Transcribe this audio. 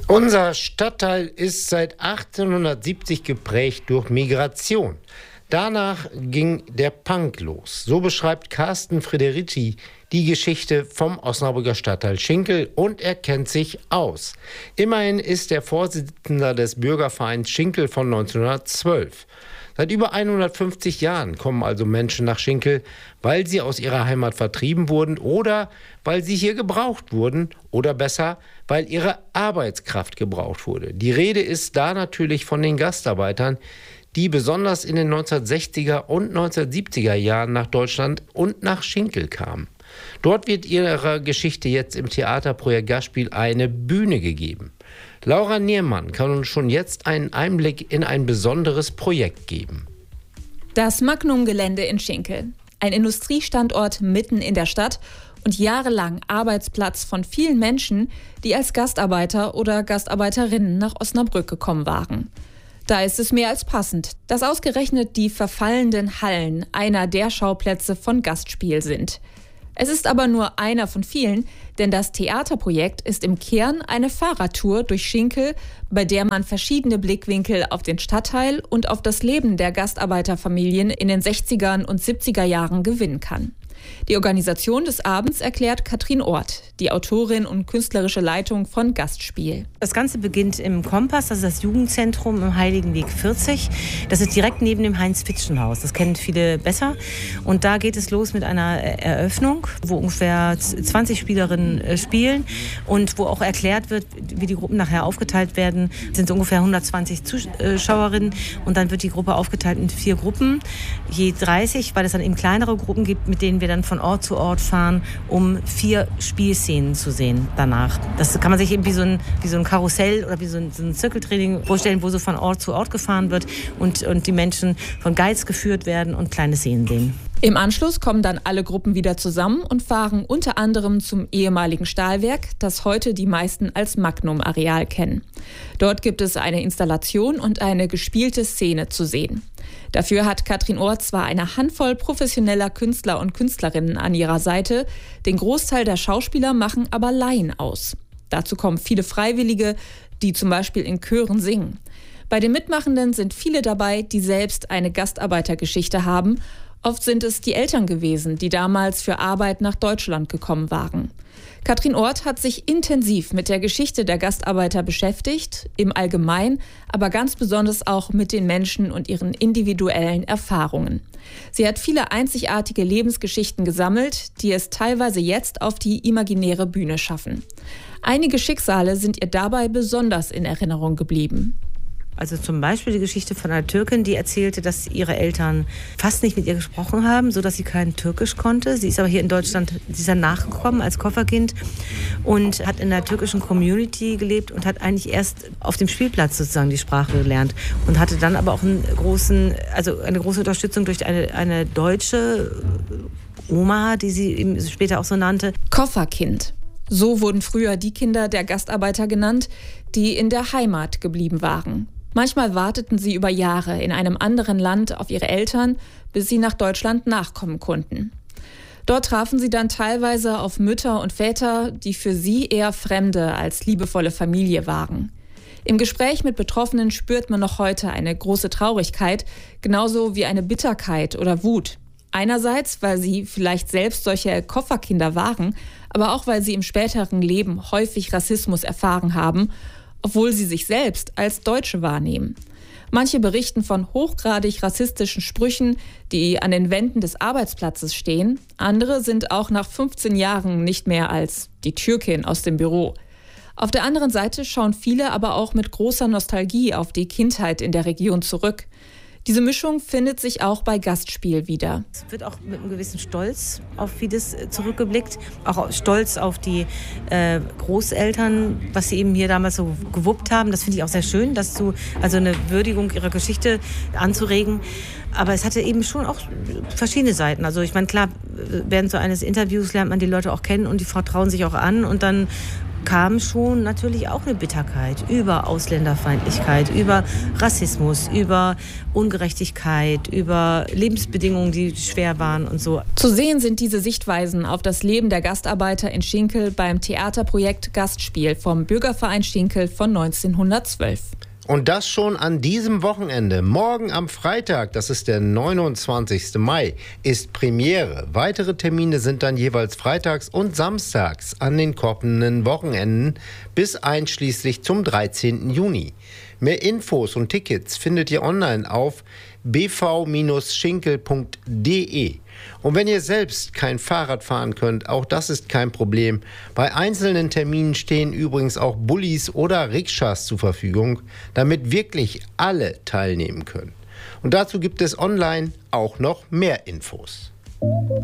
Unser Stadtteil ist seit 1870 geprägt durch Migration. Danach ging der Punk los. So beschreibt Carsten Friederici die Geschichte vom Osnabrücker Stadtteil Schinkel und er kennt sich aus. Immerhin ist er Vorsitzender des Bürgervereins Schinkel von 1912. Seit über 150 Jahren kommen also Menschen nach Schinkel, weil sie aus ihrer Heimat vertrieben wurden oder weil sie hier gebraucht wurden oder besser, weil ihre Arbeitskraft gebraucht wurde. Die Rede ist da natürlich von den Gastarbeitern, die besonders in den 1960er und 1970er Jahren nach Deutschland und nach Schinkel kamen. Dort wird ihrer Geschichte jetzt im Theaterprojekt Gastspiel eine Bühne gegeben. Laura Niermann kann uns schon jetzt einen Einblick in ein besonderes Projekt geben. Das Magnum-Gelände in Schinkel. Ein Industriestandort mitten in der Stadt und jahrelang Arbeitsplatz von vielen Menschen, die als Gastarbeiter oder Gastarbeiterinnen nach Osnabrück gekommen waren. Da ist es mehr als passend, dass ausgerechnet die verfallenden Hallen einer der Schauplätze von Gastspiel sind. Es ist aber nur einer von vielen, denn das Theaterprojekt ist im Kern eine Fahrradtour durch Schinkel, bei der man verschiedene Blickwinkel auf den Stadtteil und auf das Leben der Gastarbeiterfamilien in den 60er und 70er Jahren gewinnen kann. Die Organisation des Abends erklärt Katrin Orth, die Autorin und künstlerische Leitung von Gastspiel. Das Ganze beginnt im Kompass, das ist das Jugendzentrum im Heiligenweg 40. Das ist direkt neben dem Heinz-Fitschen-Haus. Das kennen viele besser. Und da geht es los mit einer Eröffnung, wo ungefähr 20 Spielerinnen spielen und wo auch erklärt wird, wie die Gruppen nachher aufgeteilt werden. Es sind ungefähr 120 Zuschauerinnen und dann wird die Gruppe aufgeteilt in 4 Gruppen, je 30, weil es dann eben kleinere Gruppen gibt, mit denen wir dann von Ort zu Ort fahren, um 4 Spielszenen zu sehen danach. Das kann man sich eben wie so ein Karussell oder wie so ein Zirkeltraining vorstellen, wo so von Ort zu Ort gefahren wird und die Menschen von Guides geführt werden und kleine Szenen sehen. Im Anschluss kommen dann alle Gruppen wieder zusammen und fahren unter anderem zum ehemaligen Stahlwerk, das heute die meisten als Magnum-Areal kennen. Dort gibt es eine Installation und eine gespielte Szene zu sehen. Dafür hat Katrin Orth zwar eine Handvoll professioneller Künstler und Künstlerinnen an ihrer Seite, den Großteil der Schauspieler machen aber Laien aus. Dazu kommen viele Freiwillige, die zum Beispiel in Chören singen. Bei den Mitmachenden sind viele dabei, die selbst eine Gastarbeitergeschichte haben. Oft sind es die Eltern gewesen, die damals für Arbeit nach Deutschland gekommen waren. Katrin Orth hat sich intensiv mit der Geschichte der Gastarbeiter beschäftigt, im Allgemeinen, aber ganz besonders auch mit den Menschen und ihren individuellen Erfahrungen. Sie hat viele einzigartige Lebensgeschichten gesammelt, die es teilweise jetzt auf die imaginäre Bühne schaffen. Einige Schicksale sind ihr dabei besonders in Erinnerung geblieben. Also zum Beispiel die Geschichte von einer Türkin, die erzählte, dass ihre Eltern fast nicht mit ihr gesprochen haben, sodass sie kein Türkisch konnte. Sie ist aber hier in Deutschland, sie ist dann nachgekommen als Kofferkind und hat in der türkischen Community gelebt und hat eigentlich erst auf dem Spielplatz sozusagen die Sprache gelernt und hatte dann aber auch eine große Unterstützung durch eine deutsche Oma, die sie eben später auch so nannte. Kofferkind. So wurden früher die Kinder der Gastarbeiter genannt, die in der Heimat geblieben waren. Manchmal warteten sie über Jahre in einem anderen Land auf ihre Eltern, bis sie nach Deutschland nachkommen konnten. Dort trafen sie dann teilweise auf Mütter und Väter, die für sie eher Fremde als liebevolle Familie waren. Im Gespräch mit Betroffenen spürt man noch heute eine große Traurigkeit, genauso wie eine Bitterkeit oder Wut. Einerseits, weil sie vielleicht selbst solche Kofferkinder waren, aber auch, weil sie im späteren Leben häufig Rassismus erfahren haben, obwohl sie sich selbst als Deutsche wahrnehmen. Manche berichten von hochgradig rassistischen Sprüchen, die an den Wänden des Arbeitsplatzes stehen. Andere sind auch nach 15 Jahren nicht mehr als die Türkin aus dem Büro. Auf der anderen Seite schauen viele aber auch mit großer Nostalgie auf die Kindheit in der Region zurück. Diese Mischung findet sich auch bei Gastspiel wieder. Es wird auch mit einem gewissen Stolz auf vieles zurückgeblickt, auch Stolz auf die Großeltern, was sie eben hier damals so gewuppt haben. Das finde ich auch sehr schön, also eine Würdigung ihrer Geschichte anzuregen. Aber es hatte eben schon auch verschiedene Seiten. Also ich meine, klar, während so eines Interviews lernt man die Leute auch kennen und die vertrauen sich auch an und dann kam schon natürlich auch eine Bitterkeit über Ausländerfeindlichkeit, über Rassismus, über Ungerechtigkeit, über Lebensbedingungen, die schwer waren und so. Zu sehen sind diese Sichtweisen auf das Leben der Gastarbeiter in Schinkel beim Theaterprojekt Gastspiel vom Bürgerverein Schinkel von 1912. Und das schon an diesem Wochenende. Morgen am Freitag, das ist der 29. Mai, ist Premiere. Weitere Termine sind dann jeweils freitags und samstags an den kommenden Wochenenden bis einschließlich zum 13. Juni. Mehr Infos und Tickets findet ihr online auf bv-schinkel.de. Und wenn ihr selbst kein Fahrrad fahren könnt, auch das ist kein Problem. Bei einzelnen Terminen stehen übrigens auch Bullis oder Rikschas zur Verfügung, damit wirklich alle teilnehmen können. Und dazu gibt es online auch noch mehr Infos.